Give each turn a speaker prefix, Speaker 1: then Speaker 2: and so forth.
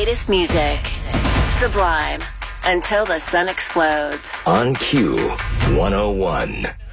Speaker 1: latest music. Sublime. Until the sun explodes.
Speaker 2: On Q 101.